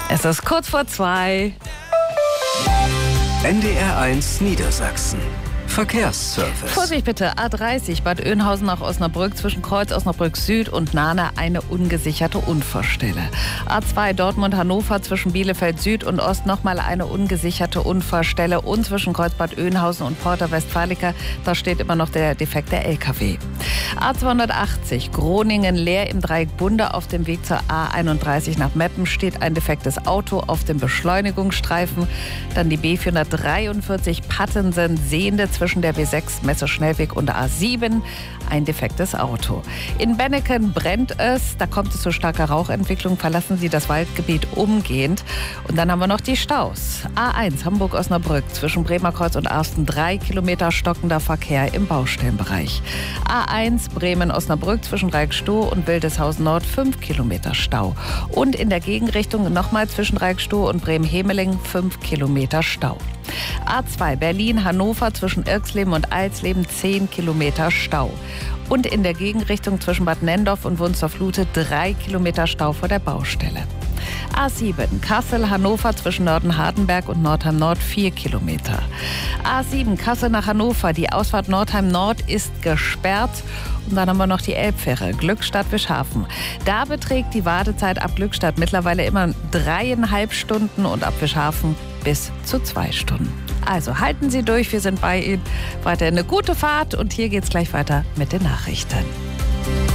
Es ist kurz vor 2. NDR1 Niedersachsen. Verkehrsservice. Vorsicht bitte, A30 Bad Oeynhausen nach Osnabrück zwischen Kreuz Osnabrück Süd und Nahne eine ungesicherte Unfallstelle. A2 Dortmund-Hannover zwischen Bielefeld Süd und Ost nochmal eine ungesicherte Unfallstelle und zwischen Kreuz Bad Oeynhausen und Porta Westfalica, da steht immer noch der defekte LKW. A280 Groningen leer im Dreieck Bunde auf dem Weg zur A31 nach Meppen steht ein defektes Auto auf dem Beschleunigungsstreifen. Dann die B443 Pattensen-Sehende zwischen der B6 Messe-Schnellweg und der A7 ein defektes Auto. In Benneken brennt es, da kommt es zu starker Rauchentwicklung, verlassen Sie das Waldgebiet umgehend. Und dann haben wir noch die Staus. A1 Hamburg-Osnabrück zwischen Bremerkreuz und Arsten 3 Kilometer stockender Verkehr im Baustellenbereich. A1 Bremen-Osnabrück zwischen Reikstow und Wildeshausen Nord 5 Kilometer Stau. Und in der Gegenrichtung nochmal zwischen Reikstow und Bremen-Hemeling 5 Kilometer Stau. A2 Berlin-Hannover zwischen Irxleben und Alsleben 10 Kilometer Stau. Und in der Gegenrichtung zwischen Bad Nendorf und Wunstorf-Lute 3 Kilometer Stau vor der Baustelle. A7 Kassel-Hannover zwischen Nörden-Hardenberg und Nordheim-Nord 4 Kilometer. A7 Kassel nach Hannover, die Ausfahrt Nordheim-Nord ist gesperrt. Und dann haben wir noch die Elbfähre Glückstadt-Wischhafen. Da beträgt die Wartezeit ab Glückstadt mittlerweile immer 3,5 Stunden und ab Wischhafen bis zu 2 Stunden. Also halten Sie durch, wir sind bei Ihnen. Weiter eine gute Fahrt und hier geht's gleich weiter mit den Nachrichten.